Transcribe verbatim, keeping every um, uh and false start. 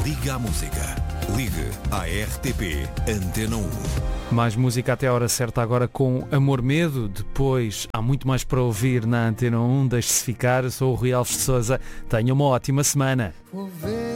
Liga à música. Ligue à R T P Antena um. Mais música até a hora certa agora com Amor Medo. Depois há muito mais para ouvir na Antena um. Deixe-se ficar. Eu sou o Rui Alves de Sousa. Tenha uma ótima semana.